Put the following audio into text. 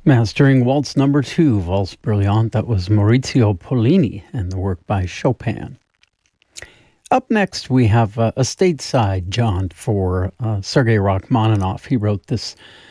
Mastering Waltz Number 2, Valse Brillante, that was Maurizio Pollini and the work by Chopin. Up next, we have a stateside jaunt for Sergei Rachmaninoff. He wrote this